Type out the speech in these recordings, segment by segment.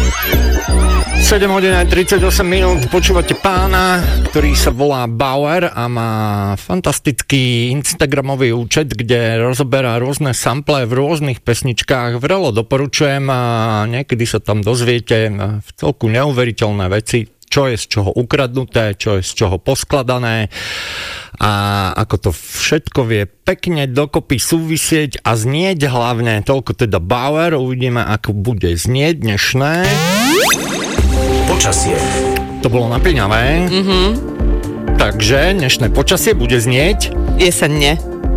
7 hodín a 38 minút, počúvate pána, ktorý sa volá Bauer a má fantastický instagramový účet, kde rozoberá rôzne sample v rôznych pesničkách. Vrelo doporučujem a niekedy sa tam dozviete v celku neuveriteľné veci, čo je z čoho ukradnuté, čo je z čoho poskladané a ako to všetko vie pekne dokopy súvisieť a znieť hlavne. Toľko teda Bauer, uvidíme, ako bude znieť dnešné počasie. To bolo napínavé. Takže dnešné počasie bude znieť jesenne.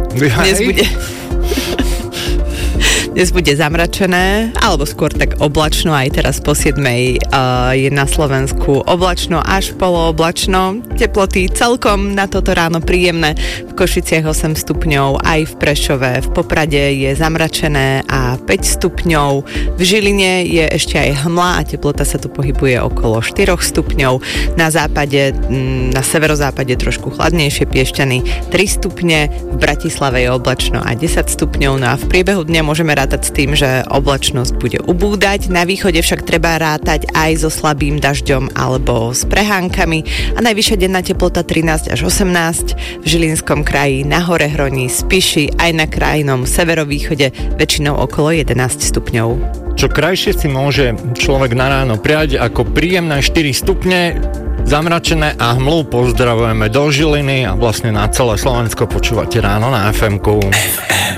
Dnes bude zamračené, alebo skôr tak oblačno, aj teraz po 7 je na Slovensku oblačno až polooblačno. Teploty celkom na toto ráno príjemné. V Košiciach 8 stupňov, aj v Prešove, v Poprade je zamračené a 5 stupňov. V Žiline je ešte aj hmla a teplota sa tu pohybuje okolo 4 stupňov. Na západe, na severozápade trošku chladnejšie, Piešťany 3 stupne, v Bratislave je oblačno a 10 stupňov, no a v priebehu dňa môžeme rátať s tým, že oblačnosť bude ubúdať. Na východe však treba rátať aj so slabým dažďom alebo s prehánkami a najvyššia denná teplota 13 až 18. V Žilinskom kraji, na hore Hroní, Spiši, aj na krajnom severovýchode väčšinou okolo 11 stupňov. Čo krajšie si môže človek na ráno prijať ako príjemné 4 stupne, zamračené a hmlu. Pozdravujeme do Žiliny a vlastne na celé Slovensko. Počúvate ráno na FM-ku.